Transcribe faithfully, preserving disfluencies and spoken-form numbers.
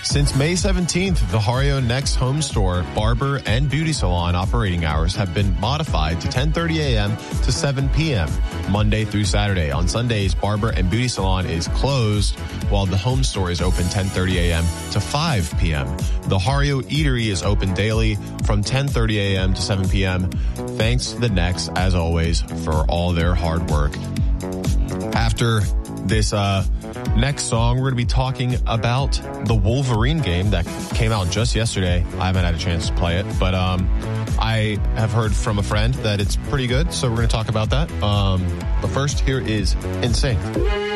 Since May seventeenth, the Hario Next Home Store, barber, and beauty salon operating hours have been modified to ten thirty a.m. to seven p.m. Monday through Saturday. On Sundays, barber and beauty salon is closed, while the home store is open ten thirty a.m. to five p.m. The Hario Eatery is open daily from ten thirty a.m. to seven p.m. Thanks to the Next, as always, for all their hard work. After this uh, next song, we're going to be talking about the Wolverine game that came out just yesterday. I haven't had a chance to play it, but um, I have heard from a friend that it's pretty good, so we're going to talk about that. Um, but first, here is N Sync.